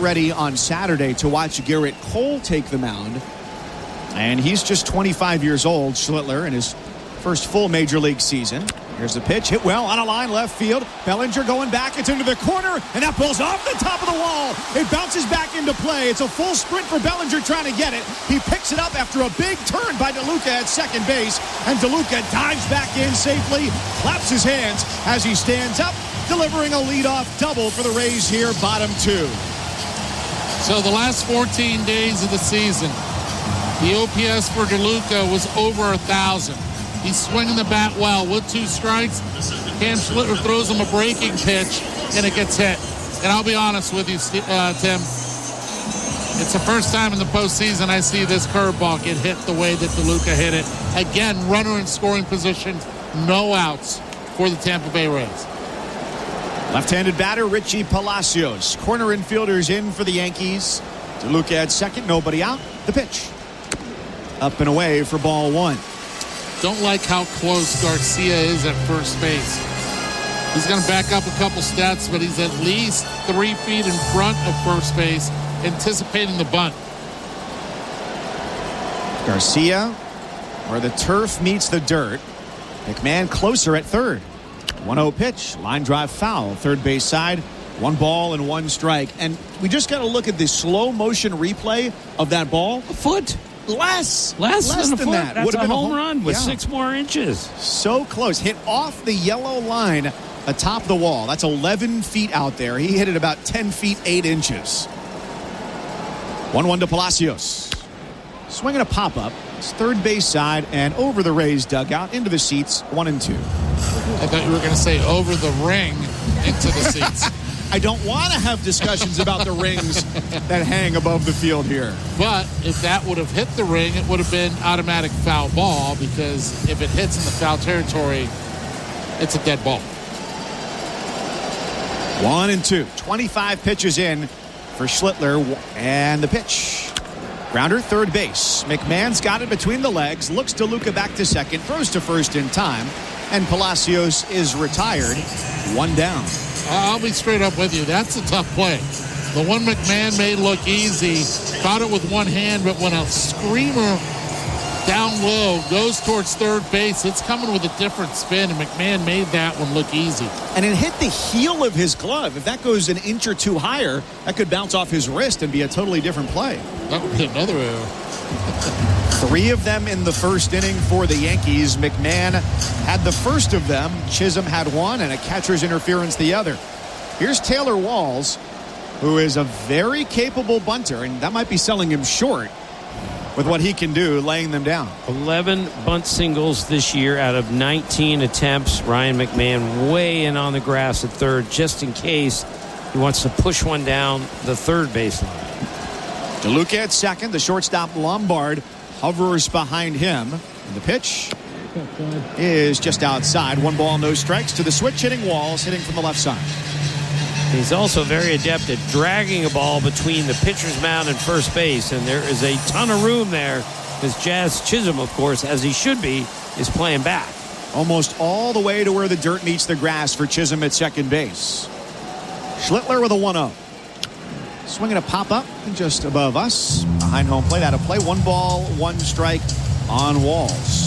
ready on Saturday to watch Garrett Cole take the mound. And he's just 25 years old, Schlittler, in his first full major league season. Here's the pitch, hit well on a line left field. Bellinger going back, it's into the corner, and that ball's off the top of the wall. It bounces back into play. It's a full sprint for Bellinger trying to get it. He picks it up after a big turn by DeLuca at second base, and DeLuca dives back in safely, claps his hands as he stands up, delivering a leadoff double for the Rays here, bottom two. So the last 14 days of the season, the OPS for DeLuca was over 1,000. He's swinging the bat well with 2 strikes. Cam Schlittler throws him a breaking pitch, and it gets hit. And I'll be honest with you, Tim. It's the first time in the postseason I see this curveball get hit the way that DeLuca hit it. Again, runner in scoring position, no outs for the Tampa Bay Rays. Left-handed batter Richie Palacios. Corner infielders in for the Yankees. DeLuca at second, nobody out. The pitch. Up and away for ball one. Don't like how close Garcia is at first base. He's going to back up a couple steps, but he's at least 3 feet in front of first base, anticipating the bunt. Garcia, where the turf meets the dirt. McMahon closer at third. 1-0 pitch, line drive foul, third base side. 1 ball and 1 strike. And we just got to look at the slow motion replay of that ball. A foot. Less than a foot. that. That's Would have a been home run with 6 more inches. So close. Hit off the yellow line atop the wall. That's 11 feet out there. He hit it about 10 feet 8 inches. 1-1 to Palacios. Swinging a pop-up. It's third base side and over the Rays dugout into the seats. 1-2. I thought you were going to say over the ring into the seats. I don't want to have discussions about the rings that hang above the field here. But if that would have hit the ring, it would have been automatic foul ball, because if it hits in the foul territory, it's a dead ball. 1-2. 25 pitches in for Schlittler, and the pitch. Grounder, third base. McMahon's got it between the legs, looks DeLuca back to second, throws to first in time, and Palacios is retired. 1 down. I'll be straight up with you. That's a tough play. The one McMahon made look easy, caught it with one hand, but when a screamer down low goes towards third base, it's coming with a different spin, and McMahon made that one look easy. And it hit the heel of his glove. If that goes an inch or two higher, that could bounce off his wrist and be a totally different play. That would be another error. 3 of them in the first inning for the Yankees. McMahon had the first of them. Chisholm had 1, and a catcher's interference the other. Here's Taylor Walls, who is a very capable bunter, and that might be selling him short with what he can do laying them down. 11 bunt singles this year out of 19 attempts. Ryan McMahon way in on the grass at third, just in case he wants to push one down the third baseline. DeLuca at second. The shortstop Lombard hovers behind him. And the pitch is just outside. 1 ball, no strikes to the switch hitting Walls, hitting from the left side. He's also very adept at dragging a ball between the pitcher's mound and first base, and there is a ton of room there because Jazz Chisholm, of course, as he should be, is playing back. Almost all the way to where the dirt meets the grass for Chisholm at second base. Schlittler with a 1-0. Swinging a pop-up just above us. Behind home plate, out of play. 1 ball, 1 strike on Walls.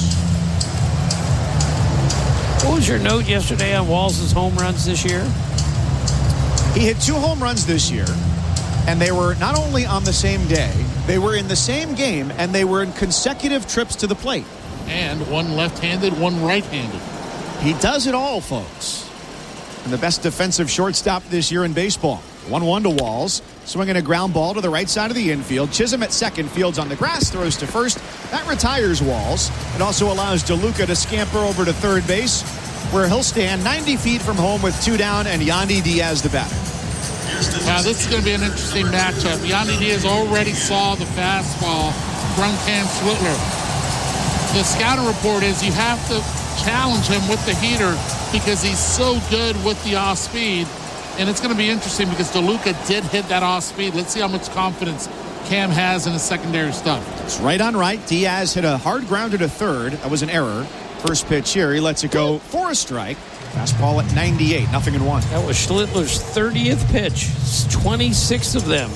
What was your note yesterday on Walls' home runs this year? He hit 2 home runs this year, and they were not only on the same day, they were in the same game, and they were in consecutive trips to the plate. And 1 left-handed, 1 right-handed. He does it all, folks. And the best defensive shortstop this year in baseball. 1-1 to Walls. Swinging a ground ball to the right side of the infield. Chisholm at second, fields on the grass, throws to first. That retires Walls. It also allows DeLuca to scamper over to third base, where he'll stand 90 feet from home with 2 down, and Yandy Diaz the batter. Now, this is going to be an interesting matchup. Yandy Diaz already saw the fastball from Cam Schlittler. The scouting report is you have to challenge him with the heater because he's so good with the off speed. And it's going to be interesting because DeLuca did hit that off speed. Let's see how much confidence Cam has in his secondary stuff. It's right on right. Diaz hit a hard grounder to third. That was an error. First pitch here. He lets it go for a strike. Fastball at 98. 0-1. That was Schlittler's 30th pitch. 26 of them